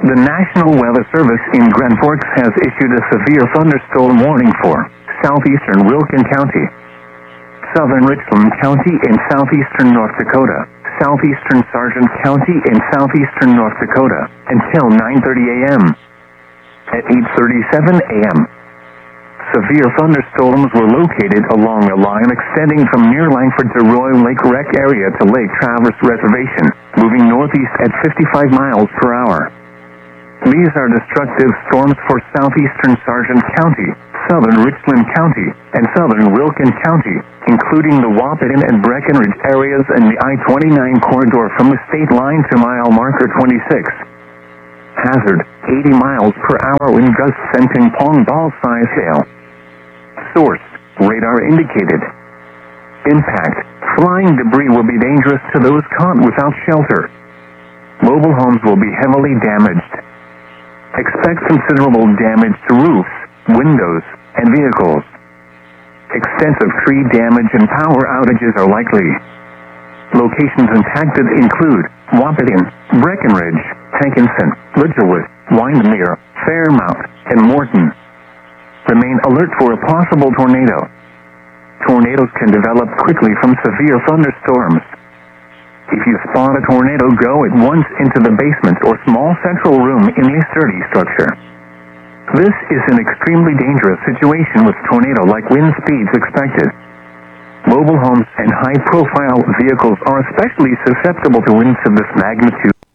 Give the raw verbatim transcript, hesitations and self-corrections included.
The National Weather Service in Grand Forks has issued a severe thunderstorm warning for southeastern Wilkin County, southern Richland County in southeastern North Dakota, southeastern Sargent County in southeastern North Dakota, until nine thirty a.m. At eight thirty-seven a.m., severe thunderstorms were located along a line extending from near Langford to Roy Lake Rec area to Lake Traverse Reservation, moving northeast at fifty-five miles per hour. These are destructive storms for southeastern Sargent County, southern Richland County, and southern Wilkin County, including the Wahpeton and Breckenridge areas and the I twenty-nine corridor from the state line to mile marker twenty-six. Hazard, eighty miles per hour wind gusts and ping-pong ball-size hail. Source, radar indicated. Impact, flying debris will be dangerous to those caught without shelter. Mobile homes will be heavily damaged. Expect considerable damage to roofs, windows, and vehicles. Extensive tree damage and power outages are likely. Locations impacted include Wahpeton, Breckenridge, Hankinson, Littlewood, Windermere, Fairmount, and Morton. Remain alert for a possible tornado. Tornadoes can develop quickly from severe thunderstorms. If you spot a tornado, go at once into the basement or small central room in a sturdy structure. This is an extremely dangerous situation with tornado-like wind speeds expected. Mobile homes and high-profile vehicles are especially susceptible to winds of this magnitude.